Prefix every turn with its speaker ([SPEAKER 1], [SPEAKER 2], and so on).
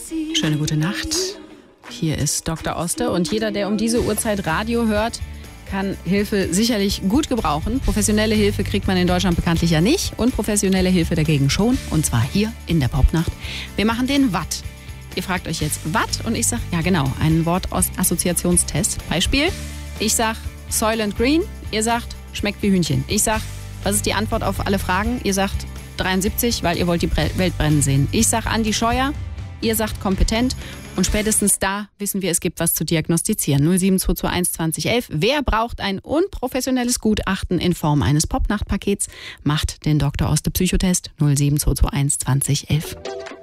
[SPEAKER 1] Schöne gute Nacht. Hier ist Dr. Oste und jeder, der um diese Uhrzeit Radio hört, kann Hilfe sicherlich gut gebrauchen. Professionelle Hilfe kriegt man in Deutschland bekanntlich ja nicht und professionelle Hilfe dagegen schon, und zwar hier in der Popnacht. Wir machen den Watt. Ihr fragt euch jetzt Watt und ich sag, ja genau, einen Wortassoziationstest. Beispiel, ich sag Soylent Green, ihr sagt, schmeckt wie Hühnchen. Ich sag, was ist die Antwort auf alle Fragen? Ihr sagt 73, weil ihr wollt die Welt brennen sehen. Ich sag Andi Scheuer, ihr sagt kompetent. Und spätestens da wissen wir, es gibt was zu diagnostizieren. 07221 2011. Wer braucht ein unprofessionelles Gutachten in Form eines Popnachtpakets? Macht den Dr. Oste Psychotest 07221 2011.